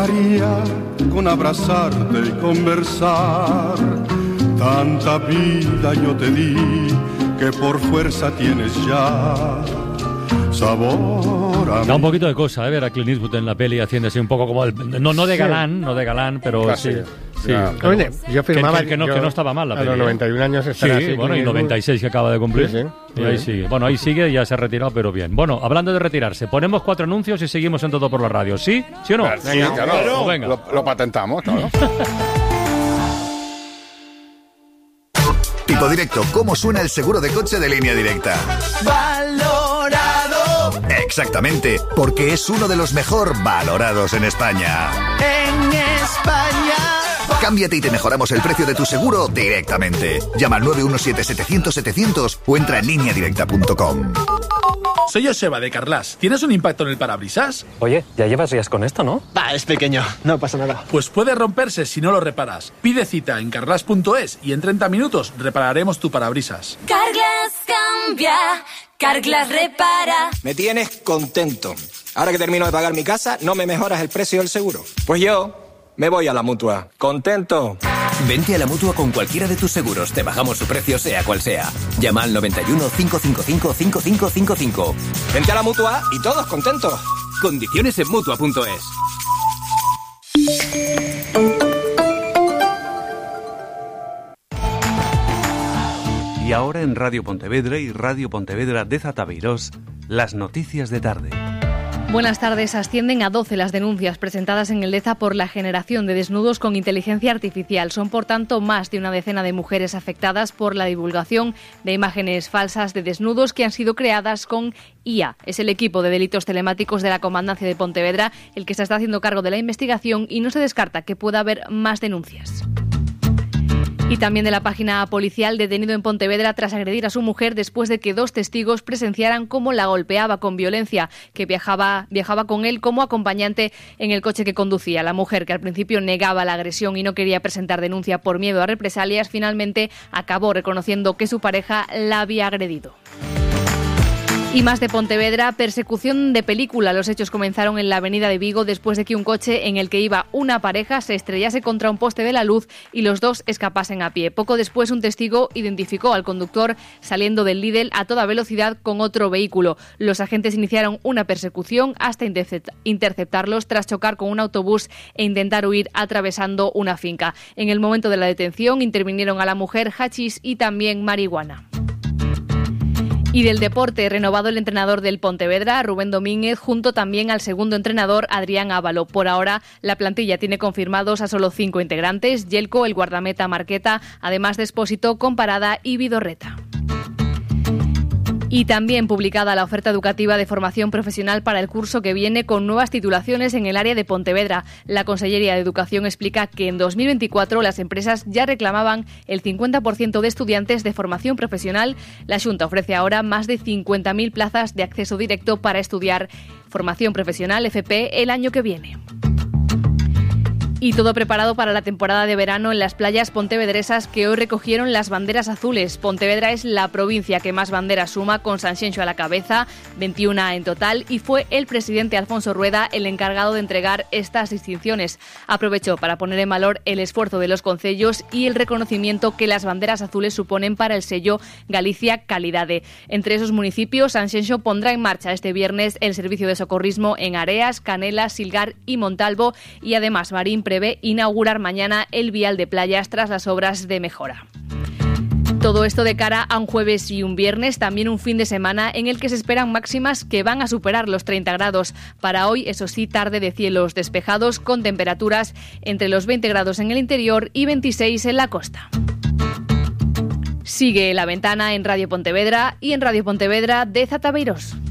bastaría con abrazarte y conversar. Tanta vida yo te di que por fuerza tienes ya sabor a mí. Da un poquito de cosa, ver a Clint Eastwood en la peli haciendo así un poco como no de galán, pero casi. Sí. Sí, oye, yo firmaba que no estaba mal la peli. A los 91 años estará así. Bueno, y 96 que acaba de cumplir. Sí. Y ahí sigue. Bueno, ahí sigue, ya se ha retirado, pero bien. Bueno, hablando de retirarse, ponemos 4 anuncios y seguimos en Todo por la Radio. ¿Sí? ¿Sí o no? Sí, claro. Pues venga. Lo patentamos, claro. Tipo Directo, ¿cómo suena el seguro de coche de Línea Directa? Valorado. Exactamente, porque es uno de los mejor valorados en España. En España. Cámbiate y te mejoramos el precio de tu seguro directamente. Llama al 917-700-700 o entra en lineadirecta.com. Soy Joseba de Carglass. ¿Tienes un impacto en el parabrisas? Oye, ya llevas días con esto, ¿no? Es pequeño, no pasa nada. Pues puede romperse si no lo reparas. Pide cita en carglass.es y en 30 minutos repararemos tu parabrisas. Carglass cambia, Carglass repara. Me tienes contento. Ahora que termino de pagar mi casa, ¿no me mejoras el precio del seguro? Pues yo me voy a la Mutua. ¡Contento! Vente a la Mutua con cualquiera de tus seguros. Te bajamos su precio sea cual sea. Llama al 91 555 5555. Vente a la Mutua y todos contentos. Condiciones en Mutua.es. Y ahora en Radio Pontevedra y Radio Pontevedra de Zatabeirós, las noticias de tarde. Buenas tardes. Ascienden a 12 las denuncias presentadas en el Leza por la generación de desnudos con inteligencia artificial. Son, por tanto, más de una decena de mujeres afectadas por la divulgación de imágenes falsas de desnudos que han sido creadas con IA. Es el equipo de delitos telemáticos de la Comandancia de Pontevedra el que se está haciendo cargo de la investigación y no se descarta que pueda haber más denuncias. Y también de la página policial, detenido en Pontevedra tras agredir a su mujer después de que 2 testigos presenciaran cómo la golpeaba con violencia, que viajaba con él como acompañante en el coche que conducía. La mujer, que al principio negaba la agresión y no quería presentar denuncia por miedo a represalias, finalmente acabó reconociendo que su pareja la había agredido. Y más de Pontevedra, persecución de película. Los hechos comenzaron en la avenida de Vigo después de que un coche en el que iba una pareja se estrellase contra un poste de la luz y los dos escapasen a pie. Poco después, un testigo identificó al conductor saliendo del Lidl a toda velocidad con otro vehículo. Los agentes iniciaron una persecución hasta interceptarlos tras chocar con un autobús e intentar huir atravesando una finca. En el momento de la detención intervinieron a la mujer hachís y también marihuana. Y del deporte, renovado el entrenador del Pontevedra, Rubén Domínguez, junto también al segundo entrenador, Adrián Ávalo. Por ahora, la plantilla tiene confirmados a solo 5 integrantes: Yelko, el guardameta Marqueta, además de Expósito, Comparada y Vidorreta. Y también publicada la oferta educativa de formación profesional para el curso que viene con nuevas titulaciones en el área de Pontevedra. La Consellería de Educación explica que en 2024 las empresas ya reclamaban el 50% de estudiantes de formación profesional. La Xunta ofrece ahora más de 50.000 plazas de acceso directo para estudiar formación profesional FP el año que viene. Y todo preparado para la temporada de verano en las playas pontevedresas que hoy recogieron las banderas azules. Pontevedra es la provincia que más banderas suma, con Sanxenxo a la cabeza, 21 en total, y fue el presidente Alfonso Rueda el encargado de entregar estas distinciones. Aprovechó para poner en valor el esfuerzo de los concellos y el reconocimiento que las banderas azules suponen para el sello Galicia Calidade. Entre esos municipios, Sanxenxo pondrá en marcha este viernes el servicio de socorrismo en Areas, Canela, Silgar y Montalvo, y además Marín prevé inaugurar mañana el vial de playas tras las obras de mejora. Todo esto de cara a un jueves y un viernes, también un fin de semana en el que se esperan máximas que van a superar los 30 grados. Para hoy, eso sí, tarde de cielos despejados con temperaturas entre los 20 grados en el interior y 26 en la costa. Sigue La Ventana en Radio Pontevedra y en Radio Pontevedra de Zatabeirós.